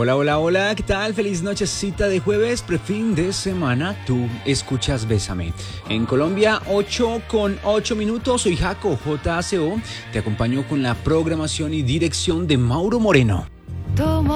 Hola, hola, hola, ¿qué tal? Feliz nochecita de jueves, prefin de semana. Tú escuchas Bésame. En Colombia, 8:08. Soy Jaco, JACO. Te acompaño con la programación y dirección de Mauro Moreno.